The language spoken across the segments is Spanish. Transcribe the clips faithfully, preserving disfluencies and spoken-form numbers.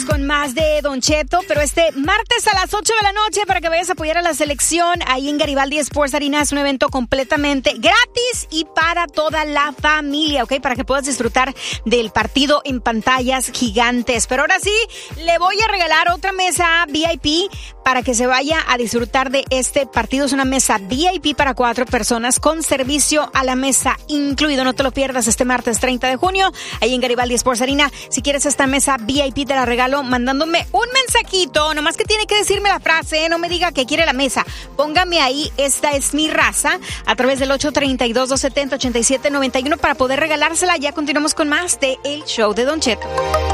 con más de Don Cheto, pero este martes a las ocho de la noche para que vayas a apoyar a la selección ahí en Garibaldi Sports Arena. Es un evento completamente gratis y para toda la familia, ¿ok? Para que puedas disfrutar del partido en pantallas gigantes. Pero ahora sí, le voy a regalar otra mesa V I P para que se vaya a disfrutar de este partido. Es una mesa V I P para cuatro personas con servicio a la mesa incluido. No te lo pierdas este martes treinta de junio ahí en Garibaldi Sports Arena. Si quieres esta mesa V I P te la regalo mandándome un mensajito, nomás que tiene que decirme la frase, no me diga que quiere la mesa. Póngame ahí, esta es mi raza, a través del ocho tres dos, dos siete cero, ocho siete nueve uno para poder regalársela. Ya continuamos con más de El Show de Don Cheto.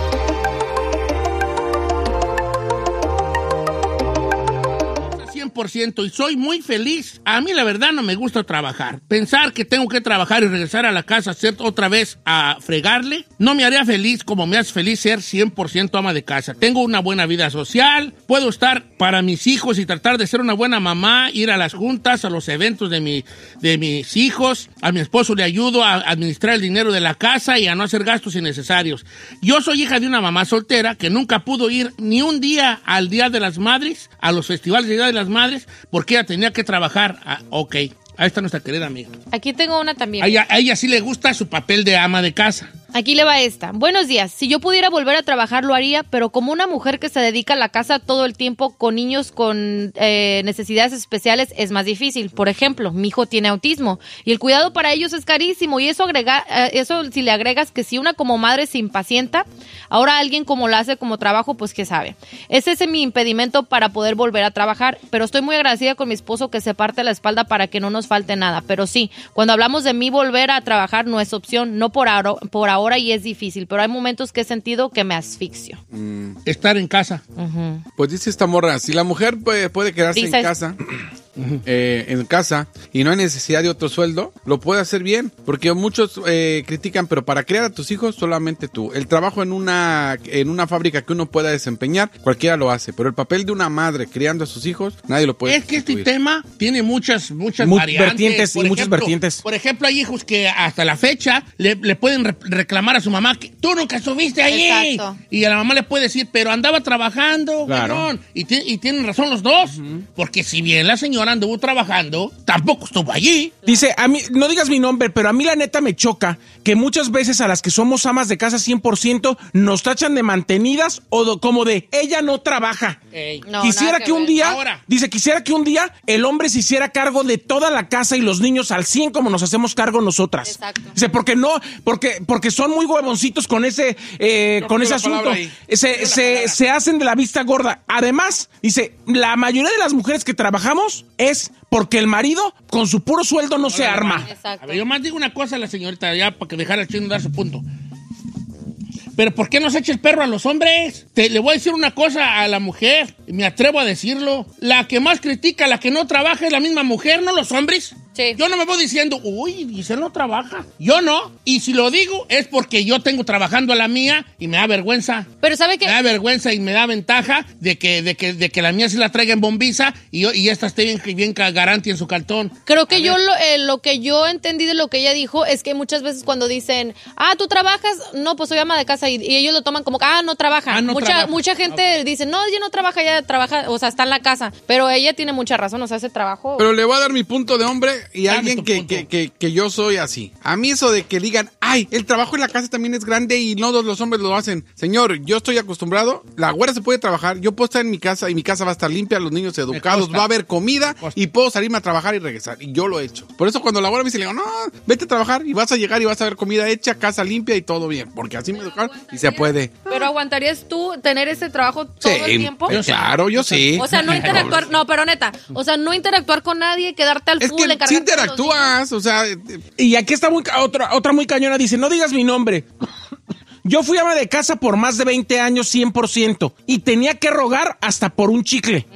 cien por ciento y soy muy feliz. A mí la verdad no me gusta trabajar. Pensar que tengo que trabajar y regresar a la casa hacer otra vez a fregarle, no me haría feliz como me hace feliz ser cien por ciento ama de casa. Tengo una buena vida social, puedo estar para mis hijos y tratar de ser una buena mamá, ir a las juntas, a los eventos de, mi, de mis hijos, a mi esposo le ayudo a administrar el dinero de la casa y a no hacer gastos innecesarios. Yo soy hija de una mamá soltera que nunca pudo ir ni un día al Día de las Madres, a los festivales de Día de las Madres, porque ella tenía que trabajar. Ah, ok, ahí está nuestra querida amiga. Aquí tengo una también. A ella, a ella sí le gusta su papel de ama de casa. Aquí le va esta. Buenos días. Si yo pudiera volver a trabajar, lo haría, pero como una mujer que se dedica a la casa todo el tiempo con niños con eh, necesidades especiales es más difícil. Por ejemplo, mi hijo tiene autismo y el cuidado para ellos es carísimo y eso agrega, eh, eso si le agregas que si una como madre se impacienta, ahora alguien como lo hace como trabajo, pues qué sabe. Ese es mi impedimento para poder volver a trabajar, pero estoy muy agradecida con mi esposo que se parte la espalda para que no nos falte nada. Pero sí, cuando hablamos de mí volver a trabajar no es opción, no por ahora, por ahora y es difícil, pero hay momentos que he sentido que me asfixio. Mm. Estar en casa. Uh-huh. Pues dice esta morra, si la mujer puede, puede quedarse dice en casa... Eh, en casa y no hay necesidad de otro sueldo, lo puede hacer bien, porque muchos eh, critican, pero para criar a tus hijos solamente tú. El trabajo en una en una fábrica que uno pueda desempeñar, cualquiera lo hace, pero el papel de una madre criando a sus hijos, nadie lo puede. Es que este tema tiene muchas muchas Muy variantes, vertientes y muchas ejemplo, vertientes. Por ejemplo, hay hijos que hasta la fecha le, le pueden re- reclamar a su mamá que tú nunca estuviste ahí. Exacto. Y a la mamá le puede decir, pero andaba trabajando, claro. cabrón. Y, t- y tienen razón los dos, uh-huh. Porque si bien la señora anduvo trabajando, tampoco estuvo allí. Dice, a mí, no digas mi nombre, pero a mí la neta me choca que muchas veces a las que somos amas de casa cien por ciento nos tachan de mantenidas o do, como de ella no trabaja. No, quisiera que, que un día, Ahora. dice, quisiera que un día el hombre se hiciera cargo de toda la casa y los niños al cien como nos hacemos cargo nosotras. Exacto. Dice, porque no, porque, porque son muy huevoncitos con ese, eh, con ese asunto. Se, se, se hacen de la vista gorda. Además, dice, la mayoría de las mujeres que trabajamos es porque el marido con su puro sueldo no, no se arma. Exacto. A ver, yo más digo una cosa a la señorita ya para que dejara el chino dar su punto. Pero ¿por qué nos echa el perro a los hombres? Te, le voy a decir una cosa a la mujer, me atrevo a decirlo. La que más critica, la que no trabaja es la misma mujer, no los hombres. Sí. Yo no me voy diciendo, uy, Giselle no trabaja. Yo no. Y si lo digo es porque yo tengo trabajando a la mía y me da vergüenza. Pero ¿sabe qué? Me da vergüenza y me da ventaja de que, de que, de que la mía se la traiga en bombiza y, yo, y esta esté bien, bien garante en su cartón. Creo que yo lo, eh, lo que yo entendí de lo que ella dijo es que muchas veces cuando dicen, ah, ¿tú trabajas? No, pues soy ama de casa y, y ellos lo toman como, ah, no trabaja. Ah, no mucha trabaja. mucha gente okay. dice, no, ella no trabaja, ella trabaja, o sea, está en la casa. Pero ella tiene mucha razón, o sea, hace trabajo. Pero le voy a dar mi punto de hombre y Dame alguien que, que, que, que yo soy así. A mí eso de que digan, ay, el trabajo en la casa también es grande y no todos los hombres lo hacen. Señor, yo estoy acostumbrado, la güera se puede trabajar, yo puedo estar en mi casa y mi casa va a estar limpia, los niños educados, va a haber comida y puedo salirme a trabajar y regresar. Y yo lo he hecho. Por eso cuando la güera me dice, le digo, no, vete a trabajar y vas a llegar y vas a ver comida hecha, casa limpia y todo bien. Porque así me educaron y se puede. Pero ¿aguantarías tú tener ese trabajo todo sí, el tiempo? Yo claro, yo sí. O sea, no interactuar, no, pero neta, o sea, no interactuar con nadie, quedarte al es full, que sí interactúas, o sea... Y aquí está muy, otra, otra muy cañona, dice, no digas mi nombre. Yo fui ama de casa por más de veinte años, cien por ciento, y tenía que rogar hasta por un chicle. Uh-huh.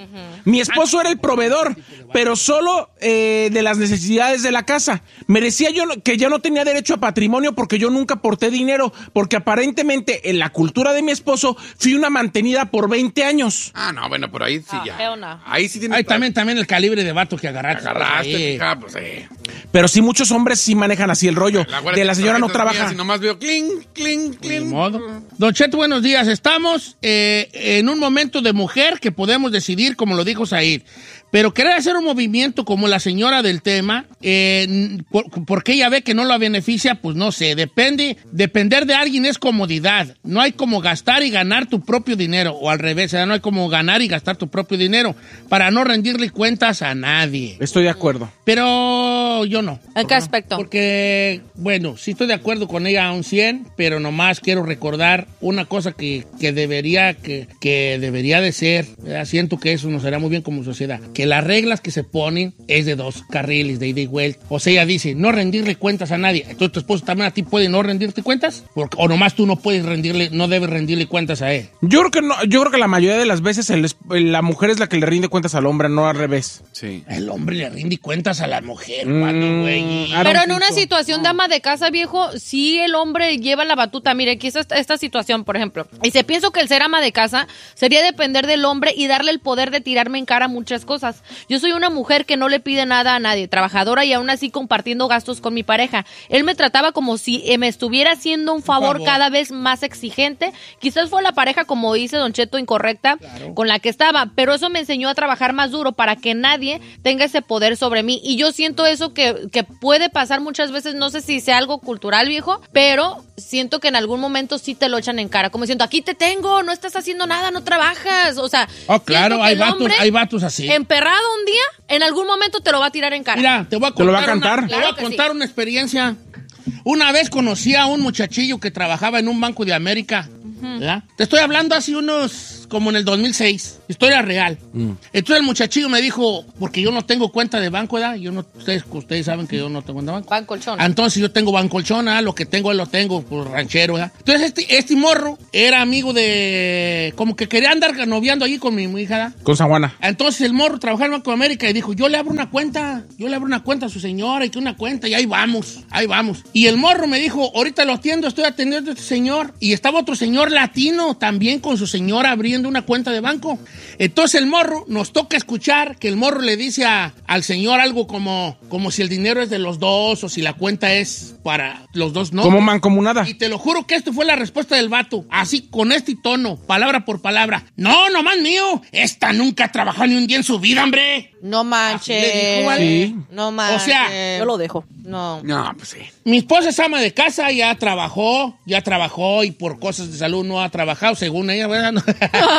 Mi esposo era el proveedor, pero solo eh, de las necesidades de la casa. Me decía yo que ya no tenía derecho a patrimonio porque yo nunca aporté dinero, porque aparentemente en la cultura de mi esposo fui una mantenida por veinte años. Ah, no, bueno, por ahí sí Ah, ya. hell no. Ahí sí tiene. Ahí también, también el calibre de vato que agarraste. Agarraste, Ahí. hija, pues sí. Pero sí, muchos hombres sí manejan así el rollo. güera De la señora no trabaja. Si nomás veo clink, clink, Ni clink. modo. Don Cheto, buenos días. Estamos eh, en un momento de mujer que podemos decidir, como lo dijo Said. Pero querer hacer un movimiento como la señora del tema, eh, por, porque ella ve que no la beneficia, pues no sé. Depende, depender de alguien es comodidad. No hay como gastar y ganar tu propio dinero. O al revés, ¿eh? No hay como ganar y gastar tu propio dinero para no rendirle cuentas a nadie. Estoy de acuerdo. Pero yo no. ¿En qué aspecto? Porque, bueno, sí estoy de acuerdo con ella a un cien, pero nomás quiero recordar una cosa que, que debería que, que debería de ser, ¿verdad? Siento que eso nos hará muy bien como sociedad, que las reglas que se ponen es de dos carriles, de ida y vuelta. O sea, ella dice, no rendirle cuentas a nadie. Entonces tu esposo también a ti puede no rendirte cuentas, porque, o nomás tú no puedes rendirle, no debes rendirle cuentas a él. Yo creo que no, yo creo que la mayoría de las veces el, la mujer es la que le rinde cuentas al hombre, no al revés. Sí. El hombre le rinde cuentas a la mujer, Mm, cuando, güey. I don't Pero en think una so. situación de ama de casa, viejo, sí el hombre lleva la batuta. Mire, aquí está esta, esta situación, por ejemplo. Y se pienso que el ser ama de casa sería depender del hombre y darle el poder de tirarme en cara muchas cosas. Yo soy una mujer que no le pide nada a nadie, trabajadora y aún así compartiendo gastos con mi pareja. Él me trataba como si eh, me estuviera haciendo un favor, favor. cada vez más exigente. Quizás fue la pareja, como dice Don Cheto, incorrecta con la que estaba, pero eso me enseñó a trabajar más duro para que nadie tenga ese poder sobre mí. Y yo siento eso que, que puede pasar muchas veces, no sé si sea algo cultural, viejo, pero siento que en algún momento sí te lo echan en cara, como diciendo, aquí te tengo, no estás haciendo nada, no trabajas. O sea, Oh, claro, siento que hay el vatos, hombre, hay vatos así. emperrado un día, en algún momento te lo va a tirar en cara. Mira, te voy a ¿Te lo va contar, a cantar? una, te voy Claro a que contar sí. una experiencia. Una vez conocí a un muchachillo que trabajaba en un Banco de América, ¿verdad? Te estoy hablando hace unos, como en el dos mil seis, historia real. Mm. Entonces el muchachillo me dijo, porque yo no tengo cuenta de banco, ¿verdad? Yo no, ustedes, ustedes saben que yo no tengo cuenta de banco. Van colchón. Entonces yo tengo bancolchón, ¿verdad? Lo que tengo, lo tengo, por ranchero, ¿verdad? Entonces este, este morro era amigo de, como que quería andar noviando allí con mi, mi hija, ¿verdad? Con Saguana. Entonces el morro trabajaba en Banco de América y dijo, yo le abro una cuenta, yo le abro una cuenta a su señora y que una cuenta y ahí vamos, ahí vamos. Y el morro me dijo, ahorita lo atiendo, estoy atendiendo a este señor. Y estaba otro señor latino también con su señora abriendo una cuenta de banco. Entonces el morro, nos toca escuchar que el morro le dice a, al señor algo como, como si el dinero es de los dos o si la cuenta es para los dos, ¿no? Como mancomunada. Y te lo juro que esto fue la respuesta del vato. Así, con este tono, palabra por palabra. No, nomás mío. Esta nunca ha trabajado ni un día en su vida, hombre. No Así le dijo, manches. ¿vale? Sí. No manches. O sea, Yo lo dejo. No. No, pues sí. Mi esposa es ama de casa, ya trabajó, ya trabajó y por cosas de salud no ha trabajado, según ella, ¿verdad? No.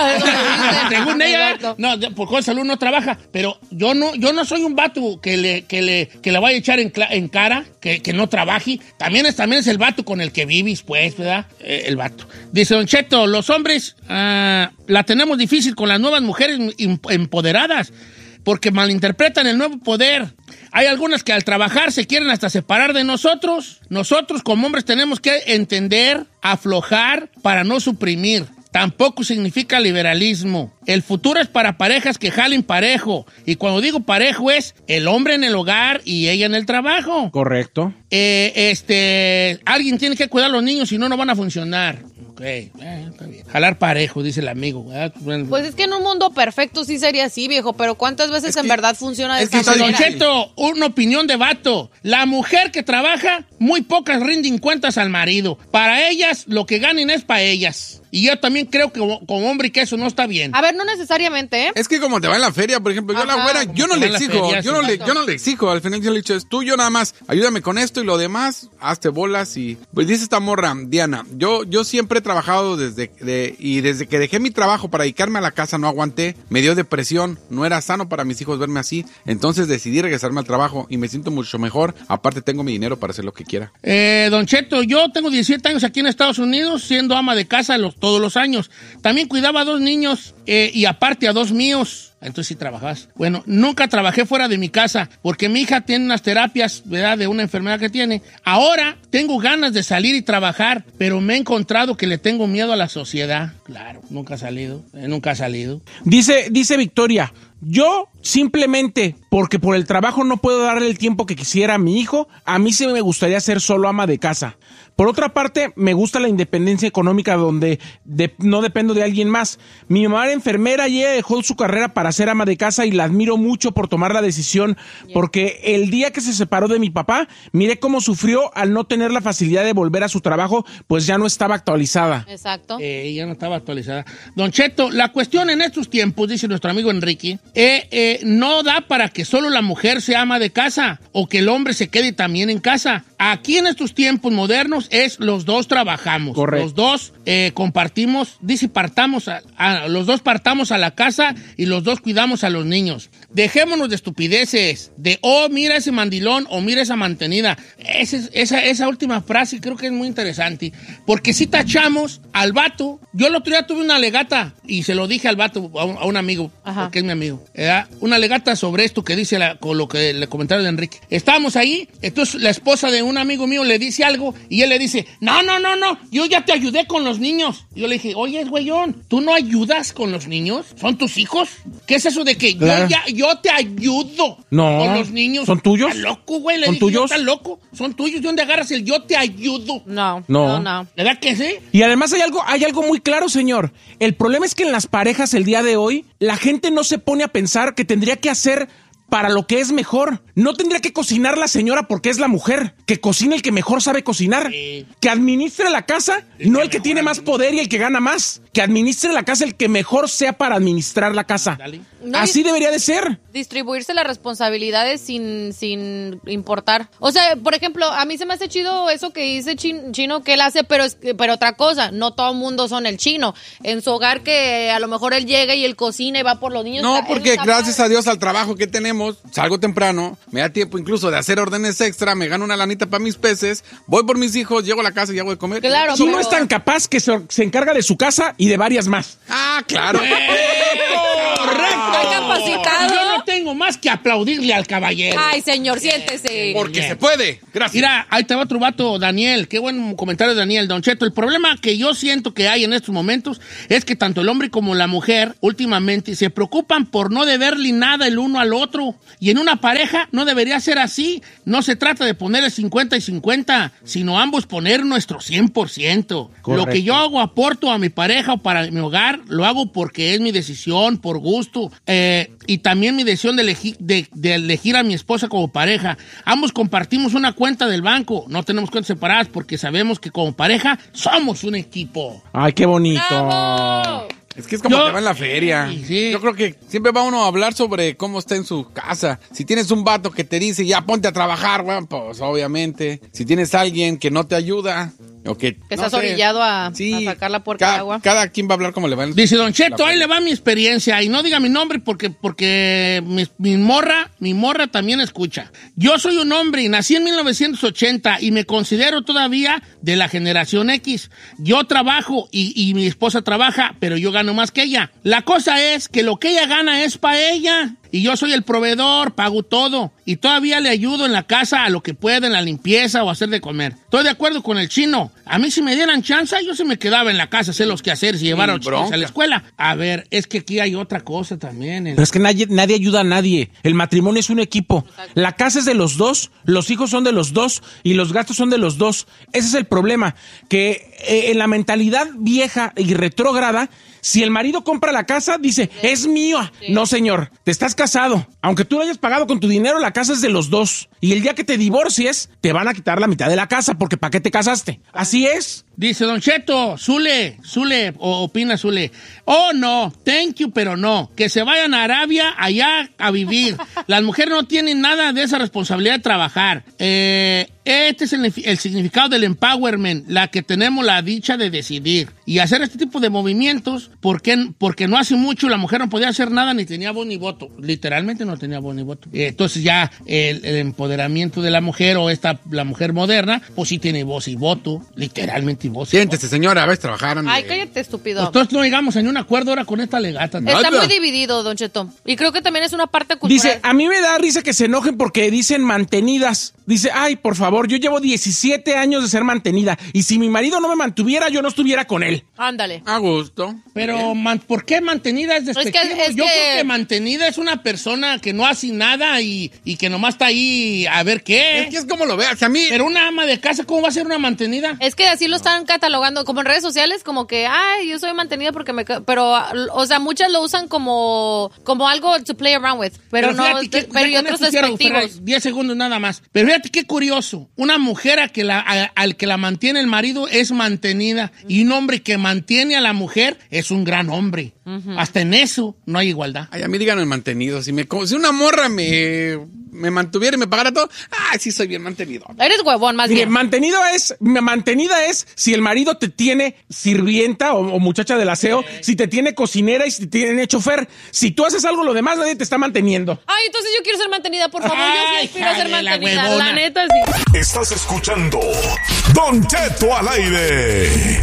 según ella, Exacto. no, de- por cosas de salud no trabaja. Pero yo no, yo no soy un vato que le, que le, que le vaya a echar en, cla- en cara, que, que no trabaje. También es, también es el vato con el que vives, pues, ¿verdad? Eh, el vato. Dice Don Cheto, los hombres ah, la tenemos difícil con las nuevas mujeres em- empoderadas, porque malinterpretan el nuevo poder. Hay algunas que al trabajar se quieren hasta separar de nosotros. Nosotros como hombres tenemos que entender, aflojar para no suprimir. Tampoco significa liberalismo. El futuro es para parejas que jalen parejo. Y cuando digo parejo es el hombre en el hogar y ella en el trabajo. Correcto. Eh, este, alguien tiene que cuidar a los niños, si no, no van a funcionar. Ok, eh, está bien. Jalar parejo, dice el amigo. ¿Verdad? Bueno. Pues es que en un mundo perfecto sí sería así, viejo, pero ¿cuántas veces Es en que- verdad funciona de es que esta está Don manera? difícil. Cheto, una opinión de vato. La mujer que trabaja, muy pocas rinden cuentas al marido. Para ellas, lo que ganen es para ellas. Y yo también creo que como, como hombre que eso no está bien. A ver, no necesariamente, ¿eh? Es que como te va en la feria, por ejemplo, yo Ajá, la güera, como yo no te va le en la exijo, feria, yo no sí. le, yo no le exijo, al final yo le he dicho, es tú, yo nada más, ayúdame con esto y lo demás, hazte bolas y, pues dice esta morra, Diana, yo, yo siempre he trabajado desde, de, y desde que dejé mi trabajo para dedicarme a la casa no aguanté, me dio depresión, no era sano para mis hijos verme así, entonces decidí regresarme al trabajo y me siento mucho mejor, aparte tengo mi dinero para hacer lo que quiera. Eh, Don Cheto, yo tengo diecisiete años aquí en Estados Unidos, siendo ama de casa los, todos los años. También cuidaba a dos niños eh, y aparte a dos míos. Entonces sí trabajabas. Bueno, nunca trabajé fuera de mi casa porque mi hija tiene unas terapias, ¿verdad? De una enfermedad que tiene. Ahora tengo ganas de salir y trabajar, pero me he encontrado que le tengo miedo a la sociedad. Claro, nunca ha salido, eh, nunca ha salido. Dice, dice Victoria, yo simplemente porque por el trabajo no puedo darle el tiempo que quisiera a mi hijo, a mí sí me gustaría ser solo ama de casa. Por otra parte, me gusta la independencia económica donde de, no dependo de alguien más. Mi mamá era enfermera y ella dejó su carrera para ser ama de casa y la admiro mucho por tomar la decisión, porque el día que se separó de mi papá, miré cómo sufrió al no tener la facilidad de volver a su trabajo, pues ya no estaba actualizada. Exacto. Eh, ya no estaba actualizada. Don Cheto, la cuestión en estos tiempos, dice nuestro amigo Enrique, eh, eh, no da para que solo la mujer sea ama de casa o que el hombre se quede también en casa. Aquí en estos tiempos modernos es los dos trabajamos. Correcto. Los dos eh, compartimos, dice partamos, a, a, los dos partamos a la casa y los dos cuidamos a los niños. Dejémonos de estupideces, de oh, mira ese mandilón o mira esa mantenida. Esa, esa, esa última frase creo que es muy interesante, porque si tachamos al vato, yo el otro día tuve una legata y se lo dije al vato, a un, a un amigo, Ajá. porque es mi amigo, ¿verdad? Una legata sobre esto que dice la, con lo que le comentaron de Enrique. Estábamos ahí, entonces la esposa de un amigo mío le dice algo y él le dice, no, no, no, no, yo ya te ayudé con los niños. Y yo le dije, oye, güeyón, ¿tú no ayudas con los niños? ¿Son tus hijos? ¿Qué es eso de que Claro. yo ya, yo te ayudo No, con los niños? ¿son tuyos? ¿Estás loco, güey? Le ¿Son dije, tuyos? ¿estás loco? ¿Son tuyos? ¿De dónde agarras el yo te ayudo? No, No. no, no. ¿Verdad que sí? Y además hay algo, hay algo muy claro, señor. El problema es que en las parejas el día de hoy, la gente no se pone a pensar que tendría que hacer para lo que es mejor. No tendría que cocinar la señora porque es la mujer. Que cocine el que mejor sabe cocinar. Sí. Que administre la casa, no el que tiene más poder y el que gana más. Que administre la casa el que mejor sea para administrar la casa. Dale. No, Así y- debería de ser. Distribuirse las responsabilidades sin, sin importar. O sea, por ejemplo, a mí se me hace chido eso que dice Chin- Chino que él hace, pero, es, pero otra cosa, no todo el mundo son el Chino. En su hogar que a lo mejor él llega y él cocina y va por los niños. No, está- porque está gracias padre. a Dios al trabajo que tenemos, salgo temprano, me da tiempo incluso de hacer órdenes extra, me gano una lanita para mis peces, voy por mis hijos, llego a la casa y hago de comer. Claro, Si pero- no es tan capaz que se, se encarga de su casa y de varias más. Ah, claro. ¡Correcto! Está capacitado. Yo no tengo más que aplaudirle al caballero. Ay, señor, siéntese. Porque Bien. se puede. Gracias. Mira, ahí te va otro vato, Daniel. Qué buen comentario, Daniel. Don Cheto, el problema que yo siento que hay en estos momentos es que tanto el hombre como la mujer últimamente se preocupan por no deberle nada el uno al otro. Y en una pareja no debería ser así. No se trata de poner el cincuenta y cincuenta, sino ambos poner nuestro cien por ciento. Correcto. Lo que yo hago, aporto a mi pareja o para mi hogar, lo hago porque es mi decisión, por gusto. Eh, y también mi decisión de elegir, de, de elegir a mi esposa como pareja. Ambos compartimos una cuenta del banco. No tenemos cuentas separadas porque sabemos que como pareja somos un equipo. Ay, qué bonito. ¡Bravo! Es que es como Yo- te va en la feria. Sí, sí. Yo creo que siempre va uno a hablar sobre cómo está en su casa. Si tienes un vato que te dice, ya ponte a trabajar, bueno, pues obviamente. Si tienes alguien que no te ayuda, o que... Que no estás sé. orillado a, Sí, a sacar la puerca cada, de agua. Cada quien va a hablar como le va en Dice Don Cheto, la ahí le va mi experiencia. Y no diga mi nombre porque, porque mi, mi morra, mi morra también escucha. Yo soy un hombre y nací en mil novecientos ochenta y me considero todavía de la generación X. Yo trabajo y, y mi esposa trabaja, pero yo gano más que ella. La cosa es que lo que ella gana es para ella. Y yo soy el proveedor, pago todo. Y todavía le ayudo en la casa a lo que pueda, en la limpieza o hacer de comer. Estoy de acuerdo con el Chino. A mí si me dieran chance, yo se me quedaba en la casa a hacer los quehaceres y llevar a los chicos a la escuela. A ver, es que aquí hay otra cosa también. El- Pero es que nadie, nadie ayuda a nadie. El matrimonio es un equipo. La casa es de los dos, los hijos son de los dos y los gastos son de los dos. Ese es el problema. Que eh, en la mentalidad vieja y retrógrada, si el marido compra la casa, dice, es mío. No, señor, te estás casado. Aunque tú lo hayas pagado con tu dinero, la casa es de los dos. Y el día que te divorcies, te van a quitar la mitad de la casa, porque ¿para qué te casaste? Así es. Dice Don Cheto, Zule, Zule, o opina Zule. Oh, no, thank you, pero no. Que se vayan a Arabia allá a vivir. Las mujeres no tienen nada de esa responsabilidad de trabajar. Eh, este es el, el significado del empowerment, la que tenemos la dicha de decidir. Y hacer este tipo de movimientos, porque, porque no hace mucho la mujer no podía hacer nada ni tenía voz ni voto. Literalmente no tenía voz ni voto. Eh, entonces ya el, el empoderamiento de la mujer o esta, la mujer moderna, pues sí tiene voz y voto, literalmente vos. Siéntese, señora, a ver, trabajar. Ay, cállate, estúpido. Entonces no llegamos a ni un acuerdo ahora con esta legata. ¿No? Está muy dividido, Don Cheto. Y creo que también es una parte cultural. Dice, a mí me da risa que se enojen porque dicen mantenidas. Dice, ay, por favor, yo llevo diecisiete años de ser mantenida. Y si mi marido no me mantuviera, yo no estuviera con él. Ándale. A gusto. Pero, man, ¿por qué mantenida es despectivo? Es que- es yo que- creo que mantenida es una persona que no hace nada y, y que nomás está ahí a ver qué. Es que es como lo veas. A mí, Pero una ama de casa, ¿cómo va a ser una mantenida? Es que así lo están catalogando, como en redes sociales, como que, ay, yo soy mantenida porque me... ca-". Pero, o sea, muchas lo usan como, como algo to play around with. Pero, no, fíjate que- pero y ya con otros esto quiero, despectivos. Ferrari, diez segundos nada más. Pero fíjate qué curioso. Una mujer a que la, a- al que la mantiene el marido es mantenida. Y un hombre que mantiene a la mujer es un gran hombre. Hasta en eso no hay igualdad. ay, a mí díganme mantenido. Si, me, si una morra me, me mantuviera y me pagara todo, ay, sí soy bien mantenido. Eres huevón, más Mire, bien. mantenido es, mantenida es si el marido te tiene sirvienta o, o muchacha del aseo, si te tiene cocinera y si te tiene chofer. Si tú haces algo, lo demás nadie te está manteniendo. Ay, entonces yo quiero ser mantenida, por favor. Yo sí Ay, aspiro a ser hija de la mantenida. huevona. La neta, sí. Estás escuchando Don Cheto al aire.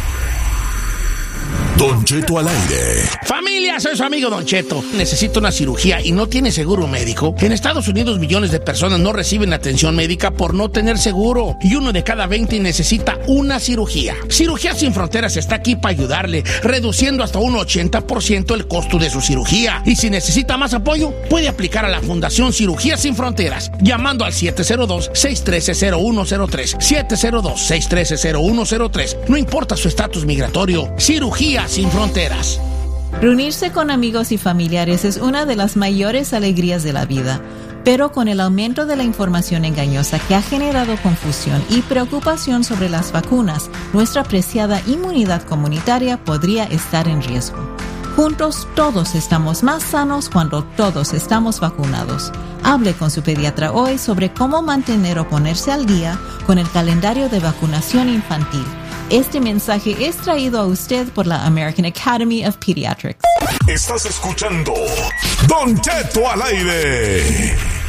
Don Cheto al aire. Familia, soy su amigo Don Cheto. Necesito una cirugía y no tiene seguro médico. En Estados Unidos millones de personas no reciben atención médica por no tener seguro. Y uno de cada veinte necesita una cirugía. Cirugías Sin Fronteras está aquí para ayudarle, reduciendo hasta un ochenta por ciento el costo de su cirugía. Y si necesita más apoyo, puede aplicar a la Fundación Cirugías Sin Fronteras, llamando al siete cero dos, seis uno tres, cero uno cero tres. siete cero dos, seis uno tres, cero uno cero tres. No importa su estatus migratorio. Cirugía Sin Fronteras. Reunirse con amigos y familiares es una de las mayores alegrías de la vida, pero con el aumento de la información engañosa que ha generado confusión y preocupación sobre las vacunas, nuestra preciada inmunidad comunitaria podría estar en riesgo. Juntos todos estamos más sanos cuando todos estamos vacunados. Hable con su pediatra hoy sobre cómo mantener o ponerse al día con el calendario de vacunación infantil. Este mensaje es traído a usted por la American Academy of Pediatrics. Estás escuchando Don Cheto al aire.